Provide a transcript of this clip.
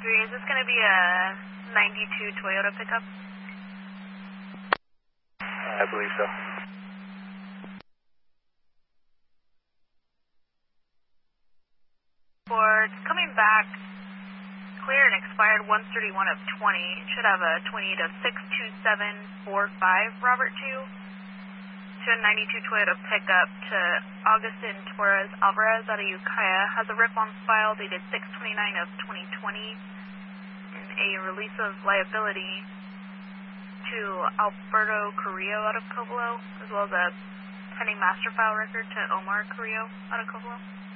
Is this going to be a 92 Toyota pickup? I believe so. For coming back, clear and expired 131 of 20. It should have a 28 of 62745, Robert 2. To a 92 Toyota pickup to Augustin Torres Alvarez out of Ukiah. Has a RIP on file dated 629 of 2020. And a release of liability to Alberto Carrillo out of Covelo, as well as a pending master file record to Omar Carrillo out of Covelo.